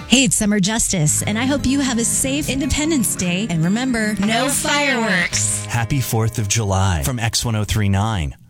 Hey, it's Summer Justice, and I hope you have a safe Independence Day. And remember, no fireworks. Happy 4th of July from X1039.